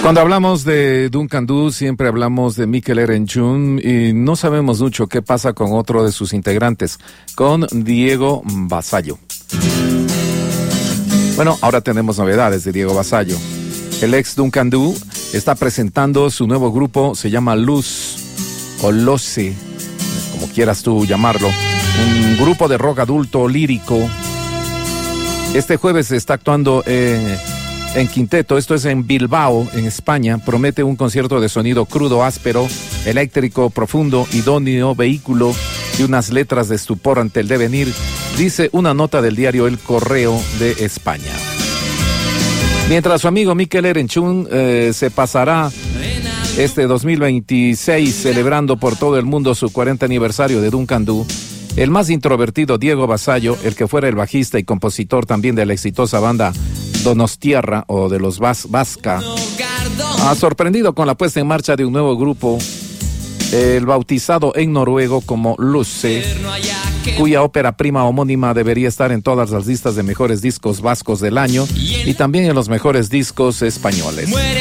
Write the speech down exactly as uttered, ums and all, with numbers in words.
Cuando hablamos de Duncan Du, siempre hablamos de Mikel Erenchun y no sabemos mucho qué pasa con otro de sus integrantes, con Diego Vasallo. Bueno, ahora tenemos novedades de Diego Vasallo. El ex Duncan Du está presentando su nuevo grupo, se llama Luz o Loce, como quieras tú llamarlo, un grupo de rock adulto lírico. Este jueves está actuando en... En Quinteto, esto es en Bilbao, en España. Promete un concierto de sonido crudo, áspero, eléctrico, profundo, idóneo, vehículo y unas letras de estupor ante el devenir, dice una nota del diario El Correo de España. Mientras su amigo Mikel Erenchun eh, se pasará este dos mil veintiséis celebrando por todo el mundo su cuarenta aniversario de Duncan Du, el más introvertido Diego Vasallo, el que fuera el bajista y compositor también de la exitosa banda Donostiarra o de los Vas Vasca, ha sorprendido con la puesta en marcha de un nuevo grupo, el bautizado en noruego como Luce, cuya ópera prima homónima debería estar en todas las listas de mejores discos vascos del año y también en los mejores discos españoles.